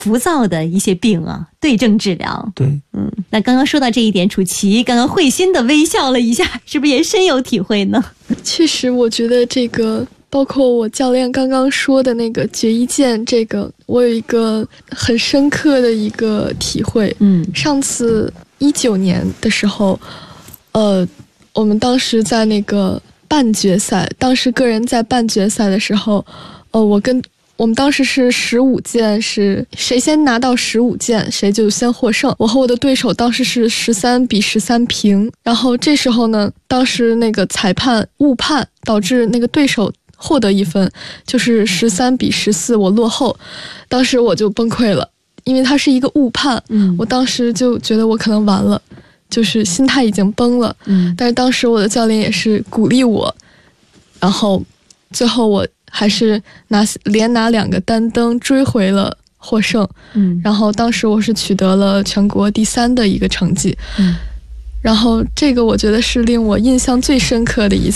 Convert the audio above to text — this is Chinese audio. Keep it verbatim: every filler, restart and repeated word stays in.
浮躁的一些病啊，对症治疗。 对， 嗯，那刚刚说到这一点，楚琪刚刚会心的微笑了一下，是不是也深有体会呢？ 确实，我觉得这个包括我教练刚刚说的那个决一剑，这个我有一个很深刻的一个体会。 嗯， 上次一九年的时候，呃，我们当时在那个半决赛，当时个人在半决赛的时候，呃，我跟我们当时是十五件，是谁先拿到十五件，谁就先获胜。我和我的对手当时是十三比十三平，然后这时候呢，当时那个裁判误判，导致那个对手获得一分，就是十三比十四，我落后。当时我就崩溃了，因为它是一个误判， 嗯， 我当时就觉得我可能完了，就是心态已经崩了。 嗯， 但是当时我的教练也是鼓励我，然后最后我还是拿连拿两个单蹬追回了获胜。 嗯， 然后当时我是取得了全国第三的一个成绩。 嗯， 然后这个我觉得是令我印象最深刻的一次。